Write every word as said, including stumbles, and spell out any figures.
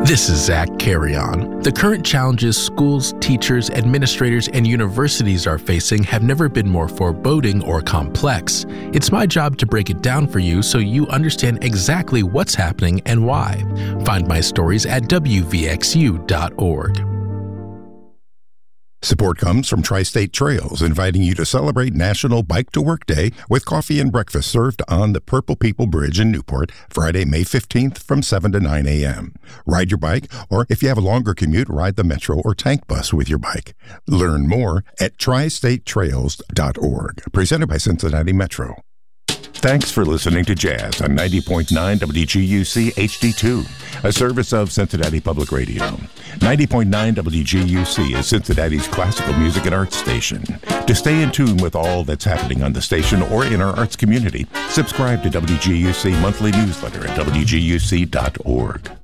This is Zach Carrion. The current challenges schools, teachers, administrators, and universities are facing have never been more foreboding or complex. It's my job to break it down for you so you understand exactly what's happening and why. Find my stories at W V X U dot org. Support comes from Tri-State Trails, inviting you to celebrate National Bike to Work Day with coffee and breakfast served on the Purple People Bridge in Newport, Friday, May fifteenth from seven to nine a.m. Ride your bike, or if you have a longer commute, ride the Metro or Tank Bus with your bike. Learn more at tri state trails dot org. Presented by Cincinnati Metro. Thanks for listening to Jazz on ninety point nine W G U C H D two, a service of Cincinnati Public Radio. ninety point nine W G U C is Cincinnati's classical music and arts station. To stay in tune with all that's happening on the station or in our arts community, subscribe to W G U C monthly newsletter at W G U C dot org.